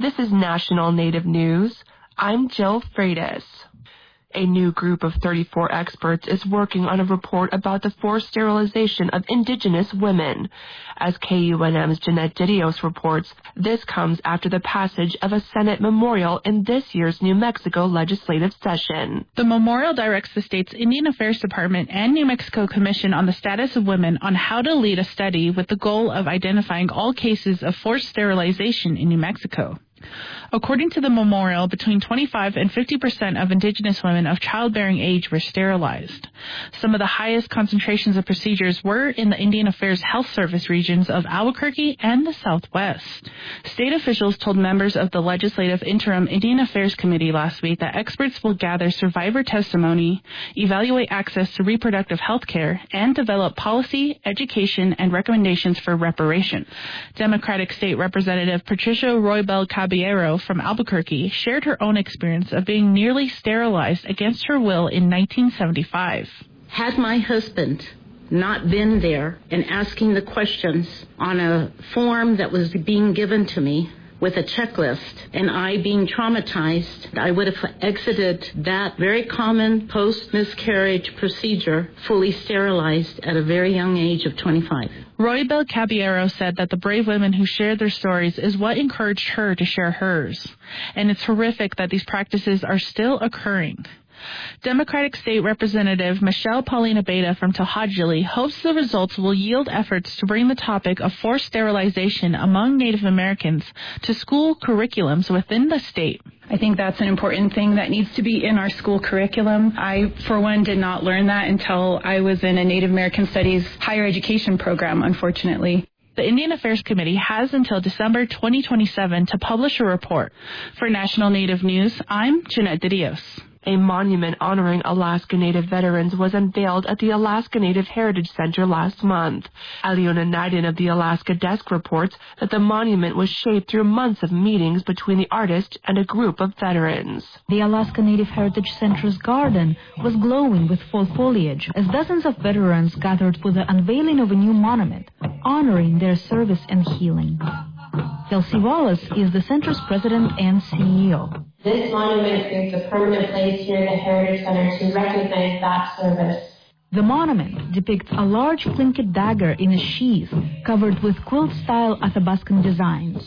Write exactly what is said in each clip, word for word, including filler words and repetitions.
This is National Native News. I'm Jill Freitas. A new group of thirty-four experts is working on a report about the forced sterilization of Indigenous women. As K U N M's Jeanette Didios reports, this comes after the passage of a Senate memorial in this year's New Mexico legislative session. The memorial directs the state's Indian Affairs Department and New Mexico Commission on the Status of Women on how to lead a study with the goal of identifying all cases of forced sterilization in New Mexico. According to the memorial, between twenty-five and fifty percent of Indigenous women of childbearing age were sterilized. Some of the highest concentrations of procedures were in the Indian Affairs Health Service regions of Albuquerque and the Southwest. State officials told members of the Legislative Interim Indian Affairs Committee last week that experts will gather survivor testimony, evaluate access to reproductive health care, and develop policy, education, and recommendations for reparation. Democratic State Representative Patricia Roybal Caballero from Albuquerque shared her own experience of being nearly sterilized against her will in nineteen seventy-five. Had my husband not been there and asking the questions on a form that was being given to me with a checklist, and I being traumatized, I would have exited that very common post-miscarriage procedure fully sterilized at a very young age of twenty-five. Roybal Caballero said that the brave women who shared their stories is what encouraged her to share hers. And it's horrific that these practices are still occurring. Democratic State Representative Michelle Paulina Beta from To'Hajiilee hopes the results will yield efforts to bring the topic of forced sterilization among Native Americans to school curriculums within the state. I think that's an important thing that needs to be in our school curriculum. I, for one, did not learn that until I was in a Native American Studies higher education program, unfortunately. The Indian Affairs Committee has until December twenty twenty-seven to publish a report. For National Native News, I'm Jeanette Didios. A monument honoring Alaska Native veterans was unveiled at the Alaska Native Heritage Center last month. Aliona Naiden of the Alaska Desk reports that the monument was shaped through months of meetings between the artist and a group of veterans. The Alaska Native Heritage Center's garden was glowing with fall foliage as dozens of veterans gathered for the unveiling of a new monument, honoring their service and healing. Kelsey Wallace is the center's president and C E O. This monument creates a permanent place here at the Heritage Center to recognize that service. The monument depicts a large plinkett dagger in a sheath covered with quilt-style Athabascan designs.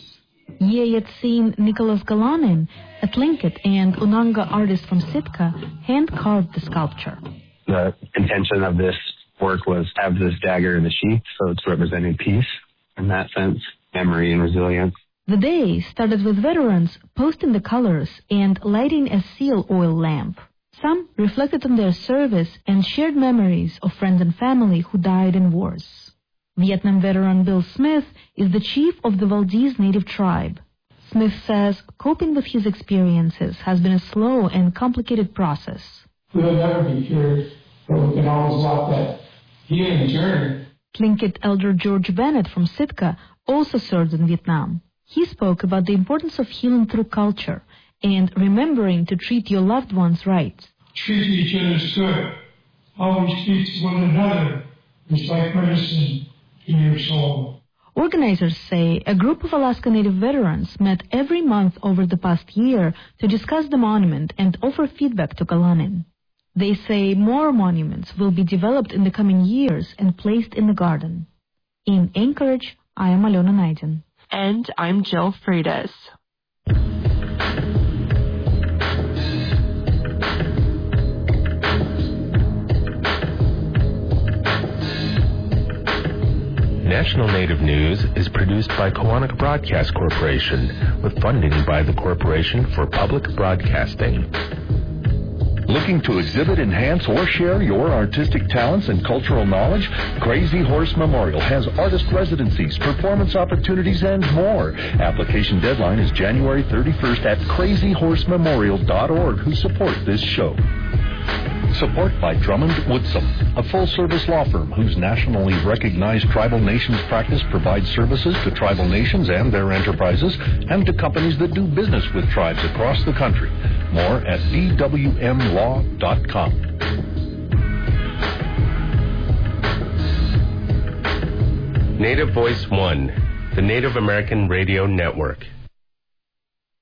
Yeyetsin Nicholas Galanin, a Tlingit and Unanga artist from Sitka, hand-carved the sculpture. The intention of this work was to have this dagger in the sheath, so it's representing peace in that sense, memory and resilience. The day started with veterans posting the colors and lighting a seal oil lamp. Some reflected on their service and shared memories of friends and family who died in wars. Vietnam veteran Bill Smith is the chief of the Valdez Native tribe. Smith says coping with his experiences has been a slow and complicated process. We'll never be cured, but we can always walk that healing journey. Tlingit elder George Bennett from Sitka also served in Vietnam. He spoke about the importance of healing through culture and remembering to treat your loved ones right. Treat each other good. Always treat one another. It's like medicine to your soul. Organizers say a group of Alaska Native veterans met every month over the past year to discuss the monument and offer feedback to Galanin. They say more monuments will be developed in the coming years and placed in the garden. In Anchorage, I am Aliona Naiden. And I'm Jill Freitas. National Native News is produced by Koahnic Broadcast Corporation with funding by the Corporation for Public Broadcasting. Looking to exhibit, enhance, or share your artistic talents and cultural knowledge? Crazy Horse Memorial has artist residencies, performance opportunities, and more. Application deadline is January thirty-first at crazy horse memorial dot org, who support this show. Support by Drummond Woodsum, a full-service law firm whose nationally recognized tribal nations practice provides services to tribal nations and their enterprises and to companies that do business with tribes across the country. More at d w m law dot com. Native Voice One, the Native American Radio Network.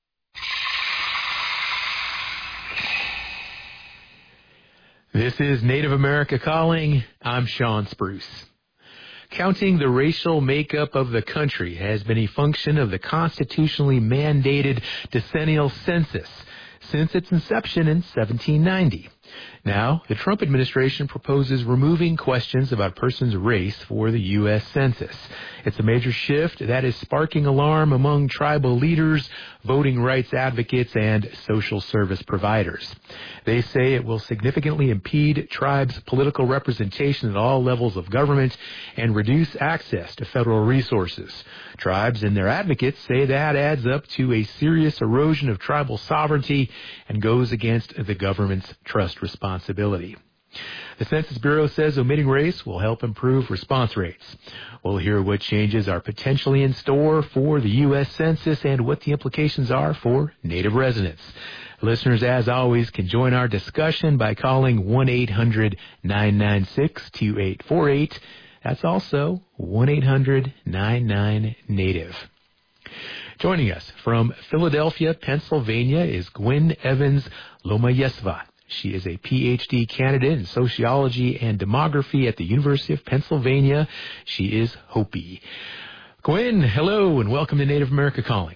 This is Native America Calling. I'm Sean Spruce. Counting the racial makeup of the country has been a function of the constitutionally mandated decennial census since its inception in seventeen ninety. Now, the Trump administration proposes removing questions about a person's race for the U S Census. It's a major shift that is sparking alarm among tribal leaders, voting rights advocates, and social service providers. They say it will significantly impede tribes' political representation at all levels of government and reduce access to federal resources. Tribes and their advocates say that adds up to a serious erosion of tribal sovereignty and goes against the government's trust responsibility. The Census Bureau says omitting race will help improve response rates. We'll hear what changes are potentially in store for the U S Census and what the implications are for Native residents. Listeners, as always, can join our discussion by calling one eight hundred nine nine six two eight four eight. That's also one eight hundred nine nine Native. Joining us from Philadelphia, Pennsylvania is Gwen Evans Lomayesva. She is a P H D candidate in sociology and demography at the University of Pennsylvania. She is Hopi. Gwen, hello, and welcome to Native America Calling.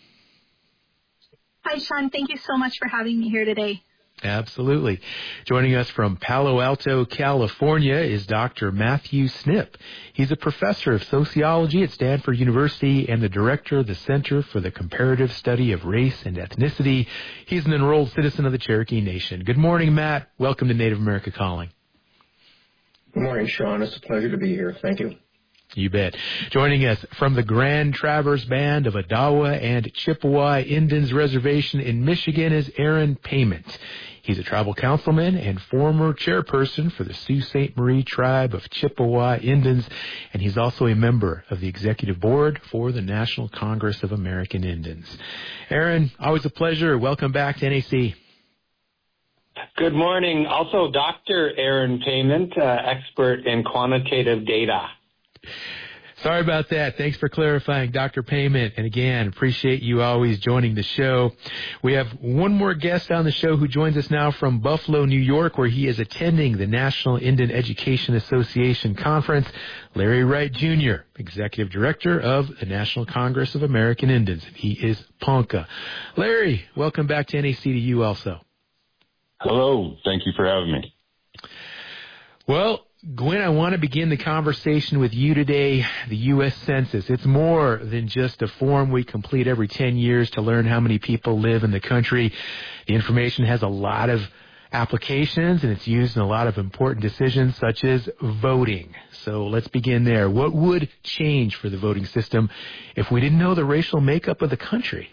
Hi, Sean. Thank you so much for having me here today. Absolutely. Joining us from Palo Alto, California is Doctor Matthew Snip. He's a professor of sociology at Stanford University and the director of the Center for the Comparative Study of Race and Ethnicity. He's an enrolled citizen of the Cherokee Nation. Good morning, Matt. Welcome to Native America Calling. Good morning, Sean. It's a pleasure to be here. Thank you. You bet. Joining us from the Grand Traverse Band of Odawa and Chippewa Indians Reservation in Michigan is Aaron Payment. He's a tribal councilman and former chairperson for the Sault Ste. Marie Tribe of Chippewa Indians, and he's also a member of the executive board for the National Congress of American Indians. Aaron, always a pleasure. Welcome back to N A C. Good morning. Also, Doctor Aaron Payment, uh, expert in quantitative data. Sorry about that. Thanks for clarifying, Doctor Payment. And again, appreciate you always joining the show. We have one more guest on the show who joins us now from Buffalo, New York, where he is attending the National Indian Education Association Conference. Larry Wright, Junior, Executive Director of the National Congress of American Indians. He is Ponca. Larry, welcome back to N A C to you also. Hello. Thank you for having me. Well, Gwen, I want to begin the conversation with you today. The U S Census. It's more than just a form we complete every ten years to learn how many people live in the country. The information has a lot of applications, and it's used in a lot of important decisions, such as voting. So let's begin there. What would change for the voting system if we didn't know the racial makeup of the country?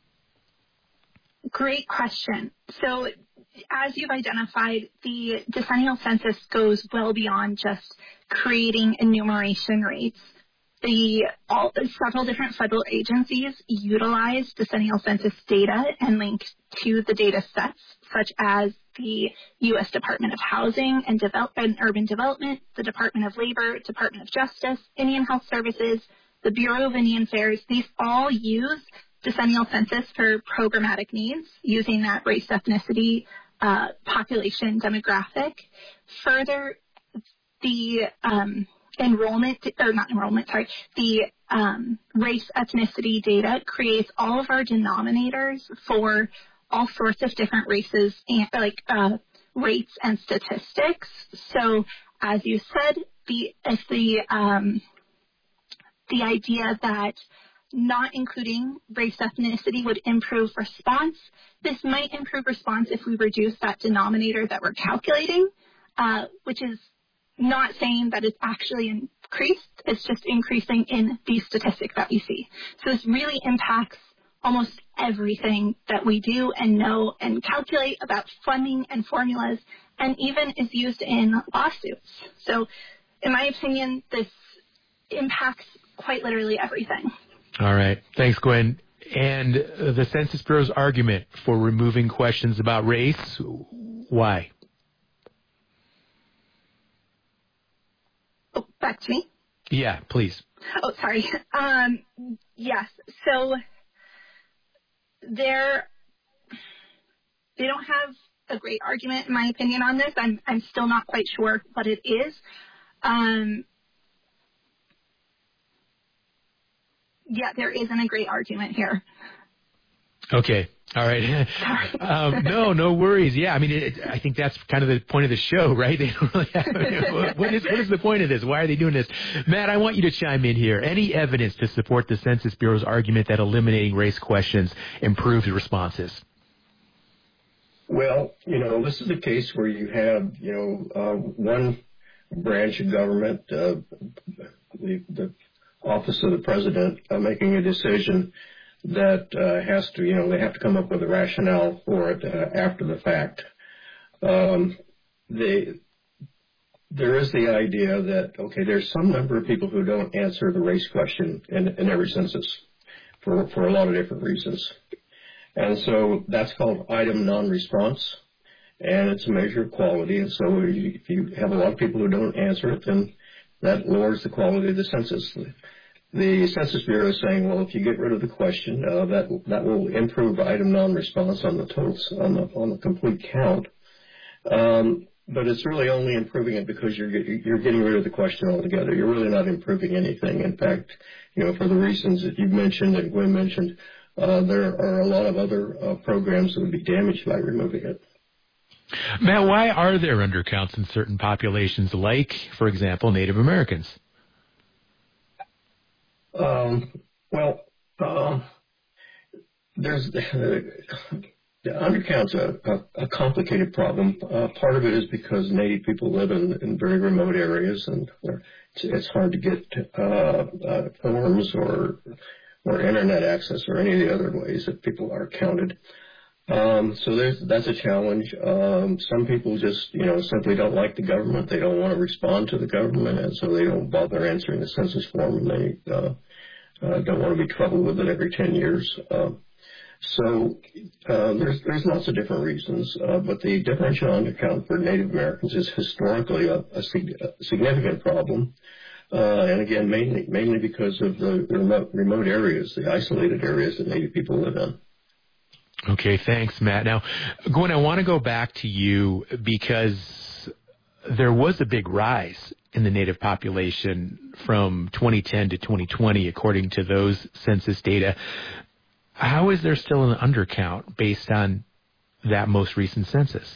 Great question. So, as you've identified, the decennial census goes well beyond just creating enumeration rates. The all, several different federal agencies utilize decennial census data and link to the data sets, such as the U S Department of Housing and, Devel- and Urban Development, the Department of Labor, Department of Justice, Indian Health Services, the Bureau of Indian Affairs. These all use decennial census for programmatic needs, using that race, ethnicity, uh, population demographic. Further, the um, enrollment, or not enrollment, sorry, the um, race, ethnicity data creates all of our denominators for all sorts of different races and like uh, rates and statistics. So, as you said, the if the um, the idea that not including race ethnicity would improve response. This might improve response if we reduce that denominator that we're calculating, uh, which is not saying that it's actually increased. It's just increasing in the statistic that we see. So this really impacts almost everything that we do and know and calculate about funding and formulas, and even is used in lawsuits. So in my opinion, this impacts quite literally everything. All right. Thanks, Gwen. And uh, the Census Bureau's argument for removing questions about race, why? Oh, back to me? Yeah, please. Oh, sorry. Um, yes. So they're, they don't have a great argument, in my opinion, on this. I'm I'm still not quite sure what it is. Um, yeah, there isn't a great argument here. Okay. All right. um, no, no worries. Yeah, I mean, it, I think that's kind of the point of the show, right? They don't really have, what is what is the point of this? Why are they doing this? Matt, I want you to chime in here. Any evidence to support the Census Bureau's argument that eliminating race questions improves responses? Well, you know, this is a case where you have, you know, uh, one branch of government, uh, the, the office of the president, uh, making a decision that uh, has to, you know, they have to come up with a rationale for it uh, after the fact. Um, they, there is the idea that, okay, there's some number of people who don't answer the race question in, in every census for, for a lot of different reasons. And so that's called item non-response, and it's a measure of quality. And so if you have a lot of people who don't answer it, then that lowers the quality of the census. The Census Bureau is saying, well, if you get rid of the question, uh, that that will improve item non-response on the totals on the on the complete count. Um, but it's really only improving it because you're you're getting rid of the question altogether. You're really not improving anything. In fact, you know, for the reasons that you've mentioned and Gwen mentioned, uh, there are a lot of other uh, programs that would be damaged by removing it. Matt, why are there undercounts in certain populations, like, for example, Native Americans? Um, well, uh, there's uh, the undercount's a, a, a complicated problem. Uh, part of it is because Native people live in, in very remote areas, and it's, it's hard to get uh, uh, forms or or internet access or any of the other ways that people are counted. Um, so there's, that's a challenge. Um, some people just, you know, simply don't like the government. They don't want to respond to the government, and so they don't bother answering the census form, and they uh, uh, don't want to be troubled with it every ten years. Uh, so uh, there's there's lots of different reasons, uh, but the differential undercount for Native Americans is historically a, a, sig- a significant problem. Uh, and again, mainly mainly because of the remote, remote areas, the isolated areas that Native people live in. Okay, thanks, Matt. Now, Gwen, I want to go back to you because there was a big rise in the Native population from twenty ten to twenty twenty, according to those census data. How is there still an undercount based on that most recent census?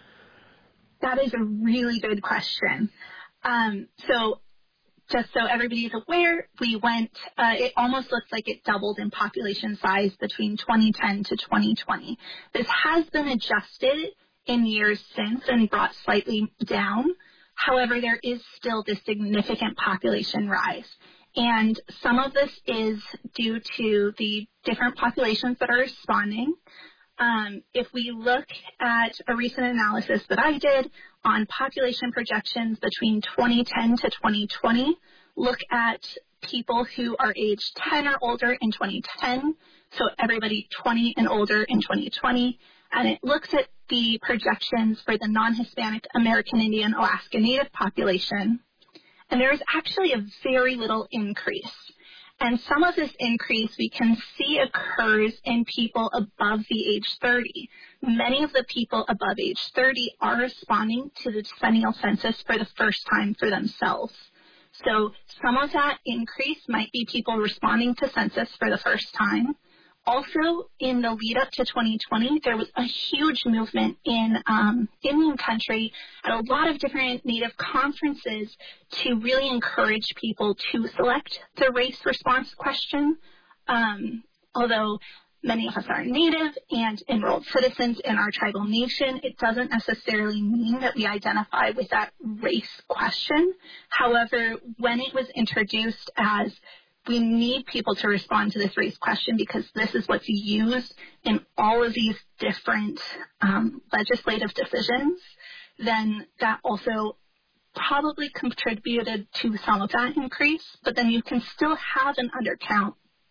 That is a really good question. Um, so just so everybody's aware, we went, uh, it almost looks like it doubled in population size between twenty ten to twenty twenty. This has been adjusted in years since and brought slightly down. However, there is still this significant population rise. And some of this is due to the different populations that are responding. Um, if we look at a recent analysis that I did on population projections between twenty ten to twenty twenty, look at people who are aged ten or older in twenty ten, so everybody twenty and older in twenty twenty, and it looks at the projections for the non-Hispanic American Indian Alaska Native population, and there is actually a very little increase. And some of this increase we can see occurs in people above the age thirty. Many of the people above age thirty are responding to the decennial census for the first time for themselves. So some of that increase might be people responding to census for the first time. Also, in the lead up to twenty twenty, there was a huge movement in um, Indian country at a lot of different Native conferences to really encourage people to select the race response question. Um, although many of us are Native and enrolled citizens in our tribal nation, it doesn't necessarily mean that we identify with that race question. However, when it was introduced as we need people to respond to this race question because this is what's used in all of these different um, legislative decisions, then that also probably contributed to some of that increase. But then you can still have an undercount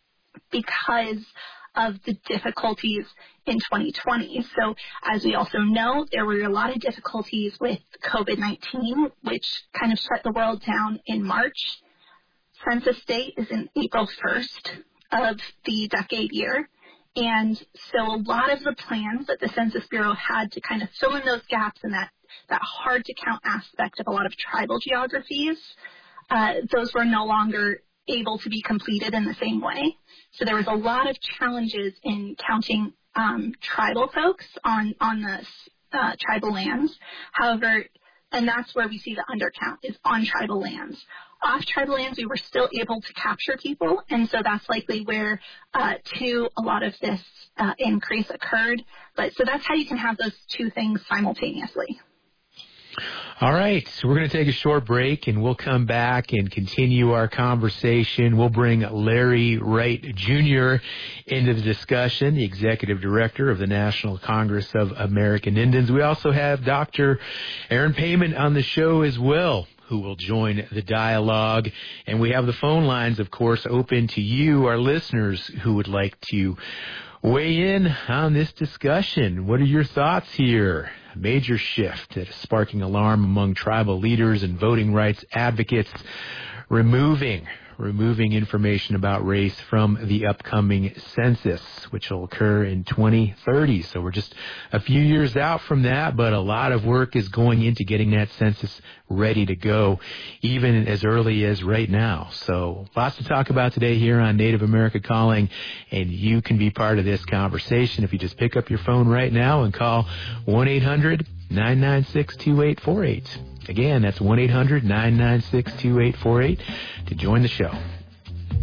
because of the difficulties in twenty twenty. So as we also know, there were a lot of difficulties with COVID nineteen, which kind of shut the world down in March. Census date is in April first of the decade year, And so a lot of the plans that the Census Bureau had to kind of fill in those gaps in that, that hard-to-count aspect of a lot of tribal geographies, uh, those were no longer able to be completed in the same way. So there was a lot of challenges in counting um, tribal folks on, on the uh, tribal lands. However, and that's where we see the undercount is on tribal lands. Off tribal lands, we were still able to capture people, and so that's likely where, uh, too, a lot of this uh, increase occurred. But so that's how you can have those two things simultaneously. All right, so we're going to take a short break, and we'll come back and continue our conversation. We'll bring Larry Wright, Junior into the discussion, the Executive Director of the National Congress of American Indians. We also have Doctor Aaron Payman on the show as well, who will join the dialogue. And we have the phone lines, of course, open to you, our listeners, who would like to weigh in on this discussion. What are your thoughts here? A major shift that is sparking alarm among tribal leaders and voting rights advocates, removing removing information about race from the upcoming census, which will occur in twenty thirty. So we're just a few years out from that, but a lot of work is going into getting that census ready to go, even as early as right now. So lots to talk about today here on Native America Calling, and you can be part of this conversation if you just pick up your phone right now and call one eight hundred nine nine six two eight four eight. Again, that's one eight hundred nine nine six two eight four eight to join the show.